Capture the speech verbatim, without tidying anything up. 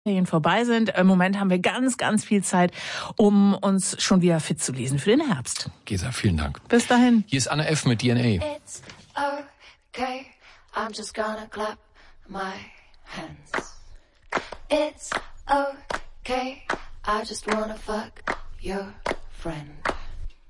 Ferien vorbei sind. Im Moment haben wir ganz, ganz viel Zeit, um uns schon wieder fit zu lesen für den Herbst. Gesa, vielen Dank. Bis dahin. Hier ist Anna F. mit D N A. It's okay, I'm just gonna clap my hands. It's okay, I just wanna fuck your friend.